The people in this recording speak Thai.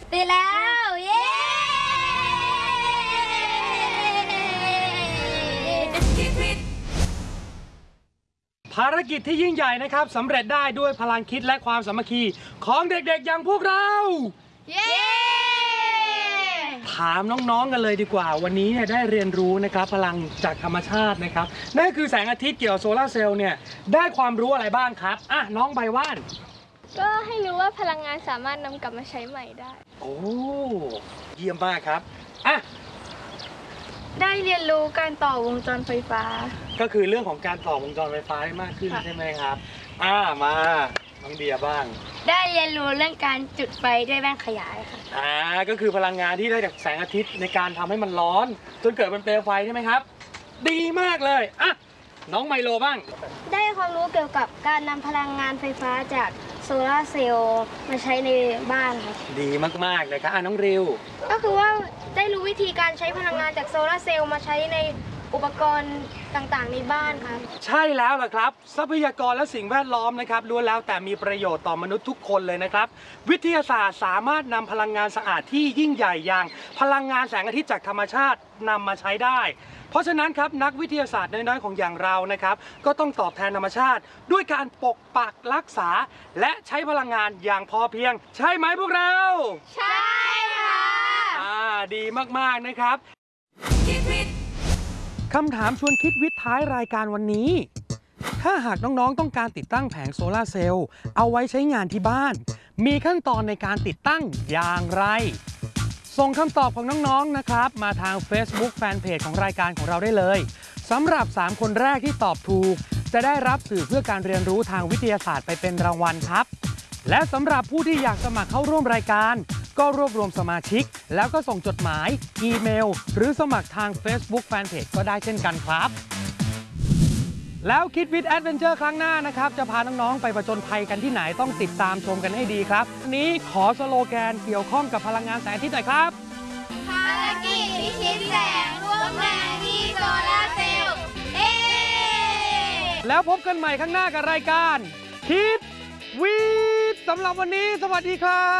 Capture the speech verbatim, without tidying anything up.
ติดแล้วเย้ภารกิจที่ยิ่งใหญ่นะครับสำเร็จได้ด้วยพลังคิดและความสามัคคีของเด็กๆอย่างพวกเราเย้ถามน้องๆกันเลยดีกว่าวันนี้เนี่ยได้เรียนรู้นะครับพลังจากธรรมชาตินะครับนั่นคือแสงอาทิตย์เกี่ยวกับโซลาร์เซลล์เนี่ยได้ความรู้อะไรบ้างครับอ่ะน้องใบว่านก็ให้รู้ว่าพลังงานสามารถนำกลับมาใช้ใหม่ได้โอ้เยี่ยมมากครับอ่ะได้เรียนรู้การต่อวงจรไฟฟ้าก็คือเรื่องของการต่อวงจรไฟฟ้าได้มากขึ้นใช่ไหมครับอ่ามาน้องเดียบ้างได้เรียนรู้เรื่องการจุดไฟด้วยแว่นขยายค่ะอ่าก็คือพลังงานที่ได้จากแสงอาทิตย์ในการทำให้มันร้อนจนเกิดเป็นเปลวไฟใช่ไหมครับดีมากเลยอ่ะน้องไมโลบ้างได้ความรู้เกี่ยวกับการนำพลังงานไฟฟ้าจากโซลาร์เซลล์มาใช้ในบ้านครับดีมากๆเลยครับอ่ะน้องริวก็คือว่าได้รู้วิธีการใช้พลังงานจากโซลาร์เซลล์มาใช้ในอุปกรณ์ต่างๆในบ้านครับใช่แล้วล่ะครับทรัพยากรและสิ่งแวดล้อมนะครับล้วนแล้วแต่มีประโยชน์ต่อมนุษย์ทุกคนเลยนะครับวิทยาศาสตร์สามารถนำพลังงานสะอาดที่ยิ่งใหญ่อย่างพลังงานแสงอาทิตย์จากธรรมชาตินำมาใช้ได้เพราะฉะนั้นครับนักวิทยาศาสตร์น้อยๆของอย่างเรานะครับก็ต้องตอบแทนธรรมชาติด้วยการปกปักรักษาและใช้พลังงานอย่างพอเพียงใช่ไหมพวกเราใช่ค่ะอ่าดีมากๆนะครับคำถามชวนคิดวิทย์ท้ายรายการวันนี้ถ้าหากน้องๆต้องการติดตั้งแผงโซลาร์เซลล์เอาไว้ใช้งานที่บ้านมีขั้นตอนในการติดตั้งอย่างไรส่งคำตอบของน้องๆนะครับมาทาง Facebook Fanpage ของรายการของเราได้เลยสำหรับสามคนแรกที่ตอบถูกจะได้รับสื่อเพื่อการเรียนรู้ทางวิทยาศาสตร์ไปเป็นรางวัลครับและสำหรับผู้ที่อยากสมัครเข้าร่วมรายการก็รวบรวมสมาชิกแล้วก็ส่งจดหมายอีเมลหรือสมัครทาง Facebook Fanpage ก็ได้เช่นกันครับแล้วคิดวิทย์แอดเวนเจอร์ครั้งหน้านะครับจะพาน้องๆไปผจญภัยกันที่ไหนต้องติดตามชมกันให้ดีครับวันนี้ขอสโลแกนเกี่ยวข้องกับพลังงานแสงอาทิตย์หน่อยครับภารกิจพิชิตแสงร่วมแรงที่โซลาร์เซลล์เอแล้วพบกันใหม่ข้างหน้ากับรายการคิดวิทย์สำหรับวันนี้สวัสดีครับ